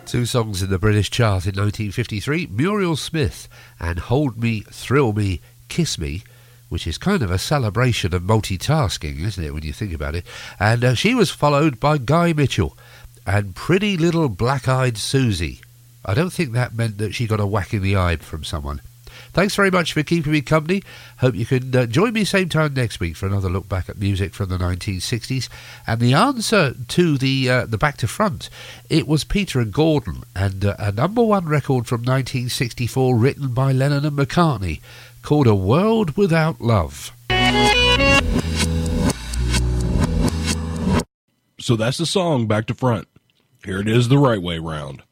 Two songs in the British chart in 1953, Muriel Smith and Hold Me, Thrill Me, Kiss Me, which is kind of a celebration of multitasking, isn't it, when you think about it? And she was followed by Guy Mitchell and Pretty Little Black-Eyed Susie. I don't think that meant that she got a whack in the eye from someone. Thanks very much for keeping me company. Hope you can join me same time next week for another look back at music from the 1960s. And the answer to the Back to Front, it was Peter and Gordon, and a number one record from 1964 written by Lennon and McCartney called A World Without Love. So that's the song, Back to Front. Here it is the right way round.